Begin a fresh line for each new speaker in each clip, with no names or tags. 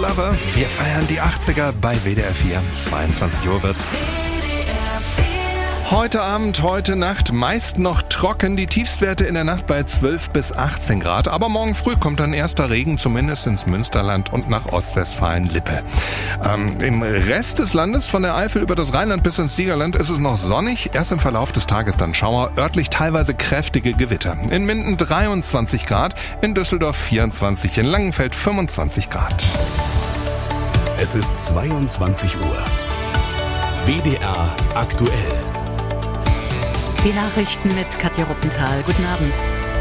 Lover. Wir feiern die 80er bei WDR 4. 22 Uhr wird's. Heute Abend, heute Nacht meist noch trocken. Die Tiefstwerte in der Nacht bei 12 bis 18 Grad. Aber morgen früh kommt dann erster Regen, zumindest ins Münsterland und nach Ostwestfalen-Lippe. Im Rest des Landes, von der Eifel über das Rheinland bis ins Siegerland, ist es noch sonnig. Erst im Verlauf des Tages dann Schauer, örtlich teilweise kräftige Gewitter. In Minden 23 Grad, in Düsseldorf 24, in Langenfeld 25 Grad.
Es ist 22 Uhr. WDR aktuell.
Die Nachrichten mit Katja Ruppenthal. Guten Abend.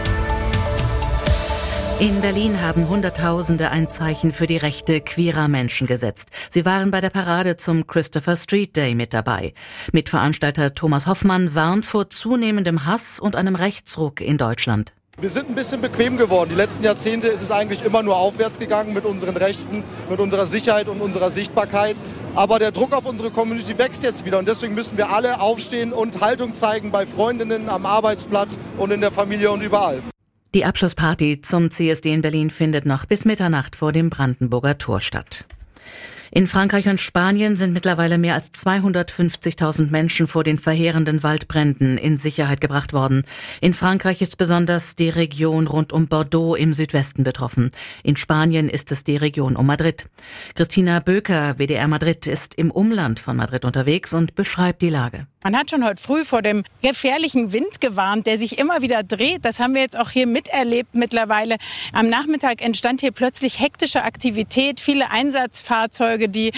In Berlin haben Hunderttausende ein Zeichen für die Rechte queerer Menschen gesetzt. Sie waren bei der Parade zum Christopher Street Day mit dabei. Mitveranstalter Thomas Hoffmann warnt vor zunehmendem Hass und einem Rechtsruck in Deutschland.
Wir sind ein bisschen bequem geworden. Die letzten Jahrzehnte ist es eigentlich immer nur aufwärts gegangen mit unseren Rechten, mit unserer Sicherheit und unserer Sichtbarkeit. Aber der Druck auf unsere Community wächst jetzt wieder und deswegen müssen wir alle aufstehen und Haltung zeigen bei Freundinnen, am Arbeitsplatz und in der Familie und überall.
Die Abschlussparty zum CSD in Berlin findet noch bis Mitternacht vor dem Brandenburger Tor statt. In Frankreich und Spanien sind mittlerweile mehr als 250.000 Menschen vor den verheerenden Waldbränden in Sicherheit gebracht worden. In Frankreich ist besonders die Region rund um Bordeaux im Südwesten betroffen. In Spanien ist es die Region um Madrid. Christina Böker, WDR Madrid, ist im Umland von Madrid unterwegs und beschreibt die Lage.
Man hat schon heute früh vor dem gefährlichen Wind gewarnt, der sich immer wieder dreht. Das haben wir jetzt auch hier miterlebt mittlerweile. Am Nachmittag entstand hier plötzlich hektische Aktivität. Viele Einsatzfahrzeuge, die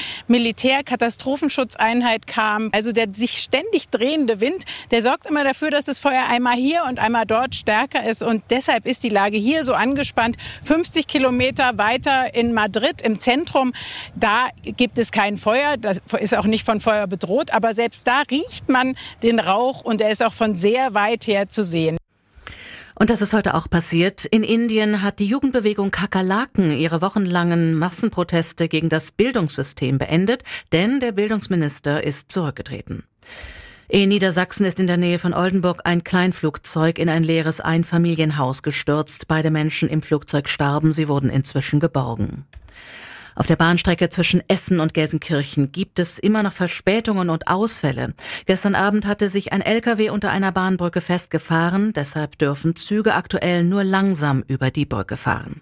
Militärkatastrophenschutzeinheit kam. Also der sich ständig drehende Wind, der sorgt immer dafür, dass das Feuer einmal hier und einmal dort stärker ist. Und deshalb ist die Lage hier so angespannt. 50 Kilometer weiter in Madrid im Zentrum, da gibt es kein Feuer. Das ist auch nicht von Feuer bedroht. Aber selbst da riecht man den Rauch und er ist auch von sehr weit her zu sehen.
Und das ist heute auch passiert. In Indien hat die Jugendbewegung Kakerlaken ihre wochenlangen Massenproteste gegen das Bildungssystem beendet, denn der Bildungsminister ist zurückgetreten. In Niedersachsen ist in der Nähe von Oldenburg ein Kleinflugzeug in ein leeres Einfamilienhaus gestürzt. Beide Menschen im Flugzeug starben, sie wurden inzwischen geborgen. Auf der Bahnstrecke zwischen Essen und Gelsenkirchen gibt es immer noch Verspätungen und Ausfälle. Gestern Abend hatte sich ein LKW unter einer Bahnbrücke festgefahren. Deshalb dürfen Züge aktuell nur langsam über die Brücke fahren.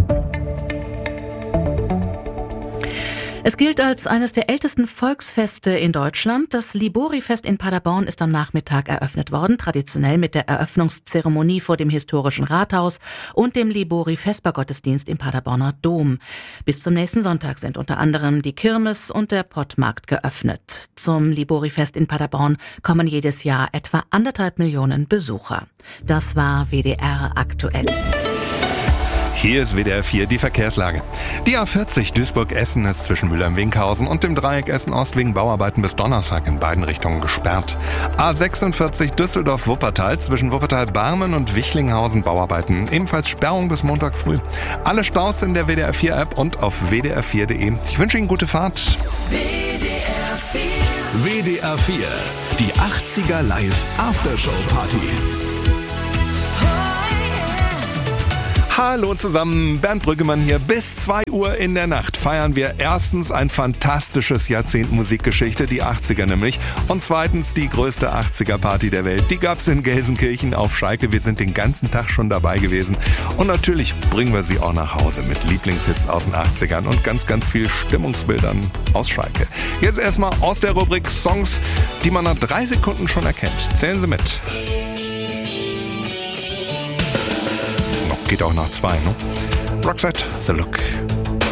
Es gilt als eines der ältesten Volksfeste in Deutschland. Das Libori-Fest in Paderborn ist am Nachmittag eröffnet worden, traditionell mit der Eröffnungszeremonie vor dem historischen Rathaus und dem Libori-Vespergottesdienst im Paderborner Dom. Bis zum nächsten Sonntag sind unter anderem die Kirmes und der Pottmarkt geöffnet. Zum Libori-Fest in Paderborn kommen jedes Jahr etwa 1,5 Millionen Besucher. Das war WDR aktuell.
Hier ist WDR 4 die Verkehrslage. Die A40 Duisburg-Essen ist zwischen Mülheim-Winkhausen und dem Dreieck Essen-Ost wegen Bauarbeiten bis Donnerstag in beiden Richtungen gesperrt. A46 Düsseldorf-Wuppertal zwischen Wuppertal-Barmen und Wichlinghausen Bauarbeiten. Ebenfalls Sperrung bis Montag früh. Alle Staus in der WDR 4 App und auf wdr4.de. Ich wünsche Ihnen gute Fahrt.
WDR 4. WDR 4. Die 80er Live Aftershow Party.
Hallo zusammen, Bernd Brüggemann hier. Bis 2 Uhr in der Nacht feiern wir erstens ein fantastisches Jahrzehnt Musikgeschichte, die 80er nämlich. Und zweitens die größte 80er-Party der Welt. Die gab's in Gelsenkirchen auf Schalke. Wir sind den ganzen Tag schon dabei gewesen. Und natürlich bringen wir sie auch nach Hause mit Lieblingshits aus den 80ern und ganz, ganz viel Stimmungsbildern aus Schalke. Jetzt erstmal aus der Rubrik Songs, die man nach 3 Sekunden schon erkennt. Zählen Sie mit. Geht auch nach 2, ne? Roxette, The Look.